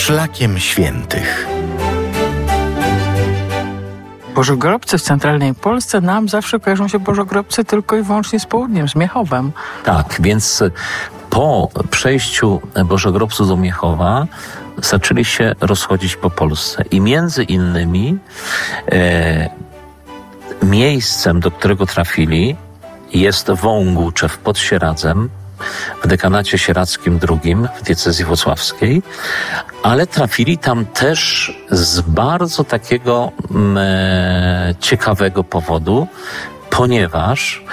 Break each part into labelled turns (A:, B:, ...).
A: Szlakiem Świętych.
B: Bożogrobcy w centralnej Polsce, nam zawsze kojarzą się bożogrobcy tylko i wyłącznie z południem, z Miechowem.
C: Tak, więc po przejściu bożogrobców do Miechowa zaczęli się rozchodzić po Polsce. I między innymi miejscem, do którego trafili, jest Wągłówczew pod Sieradzem, w dekanacie sieradzkim II, w diecezji włocławskiej, ale trafili tam też z bardzo takiego ciekawego powodu, ponieważ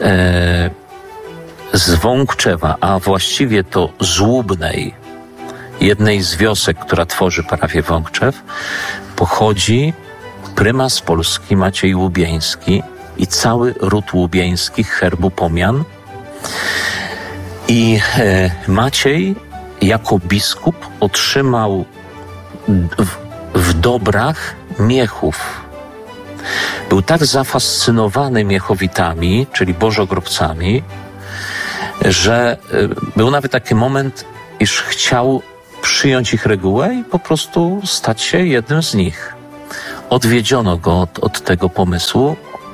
C: z Wągczewa, a właściwie to z Łubnej, jednej z wiosek, która tworzy parafię Wągczew, pochodzi prymas Polski Maciej Łubieński i cały ród łubieńskich herbu Pomian. I Maciej jako biskup otrzymał w dobrach Miechów. Był tak zafascynowany Miechowitami, czyli bożogrobcami, że był nawet taki moment, iż chciał przyjąć ich regułę i po prostu stać się jednym z nich. Odwiedziono go od tego pomysłu.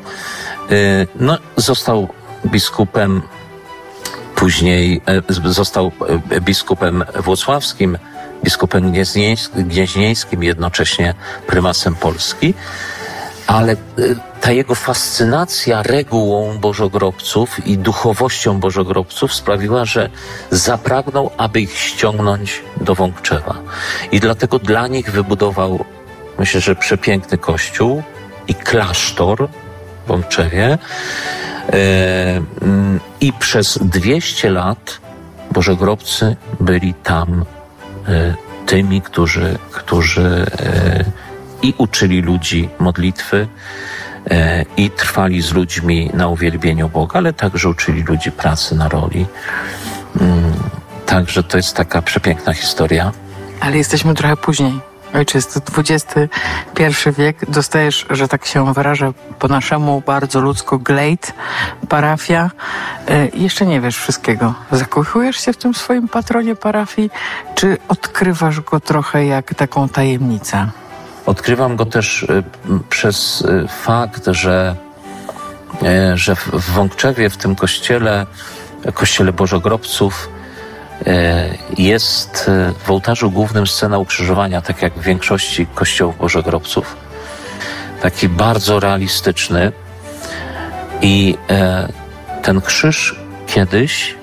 C: Został biskupem. Później został biskupem włocławskim, biskupem gnieźnieńskim, jednocześnie prymasem Polski, ale ta jego fascynacja regułą bożogrobców i duchowością bożogrobców sprawiła, że zapragnął, aby ich ściągnąć do Wągczewa. I dlatego dla nich wybudował, myślę, że przepiękny kościół i klasztor w Wągczewie. I przez 200 lat bożogrobcy byli tam tymi, którzy i uczyli ludzi modlitwy, i trwali z ludźmi na uwielbieniu Boga, ale także uczyli ludzi pracy na roli. Także to jest taka przepiękna historia.
B: Ale jesteśmy trochę później. Ojcze, jest to XXI wiek, dostajesz, że tak się wyrażę po naszemu, bardzo ludzko, glejt, parafia. Jeszcze nie wiesz wszystkiego. Zakochujesz się w tym swoim patronie parafii, czy odkrywasz go trochę jak taką tajemnicę?
C: Odkrywam go też przez fakt, że w Wągczewie, w tym kościele bożogrobców, jest w ołtarzu głównym scena ukrzyżowania, tak jak w większości kościołów bożogrobców. Taki bardzo realistyczny. I ten krzyż kiedyś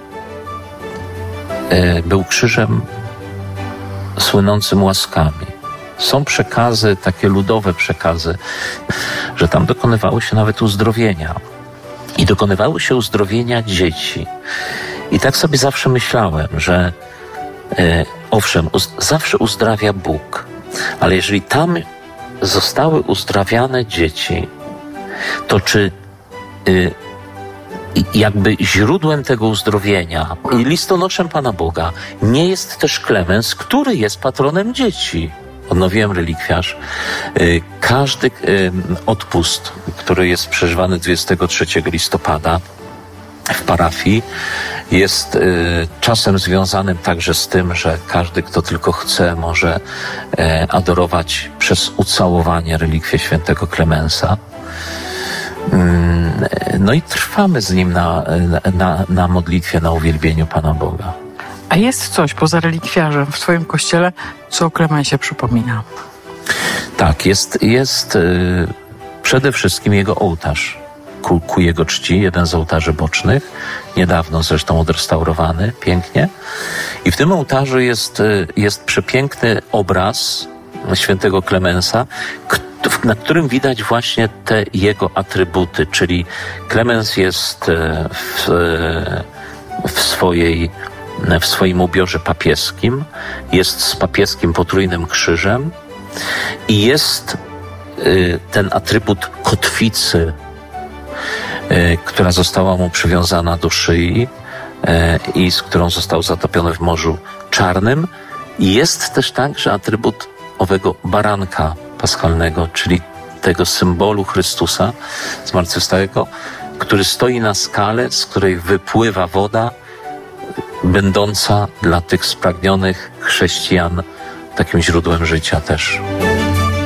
C: był krzyżem słynącym łaskami. Są przekazy, takie ludowe przekazy, że tam dokonywały się nawet uzdrowienia. I dokonywały się uzdrowienia dzieci. I tak sobie zawsze myślałem, że owszem, zawsze uzdrawia Bóg, ale jeżeli tam zostały uzdrawiane dzieci, to czy jakby źródłem tego uzdrowienia i listonoszem Pana Boga nie jest też Klemens, który jest patronem dzieci? Odnowiłem relikwiarz. Każdy odpust, który jest przeżywany 23 listopada w parafii, jest czasem związanym także z tym, że każdy, kto tylko chce, może adorować przez ucałowanie relikwie świętego Klemensa. No i trwamy z nim na modlitwie, na uwielbieniu Pana Boga.
B: A jest coś poza relikwiarzem w twoim kościele, co o Klemensie przypomina?
C: Tak, jest przede wszystkim jego ołtarz ku jego czci, jeden z ołtarzy bocznych, niedawno zresztą odrestaurowany, pięknie. I w tym ołtarzu jest przepiękny obraz świętego Klemensa, na którym widać właśnie te jego atrybuty, czyli Klemens jest w swoim ubiorze papieskim, jest z papieskim potrójnym krzyżem i jest ten atrybut kotwicy, która została mu przywiązana do szyi i z którą został zatopiony w Morzu Czarnym. I jest też także atrybut owego baranka paschalnego, czyli tego symbolu Chrystusa zmartwychwstałego, który stoi na skale, z której wypływa woda, będąca dla tych spragnionych chrześcijan takim źródłem życia też.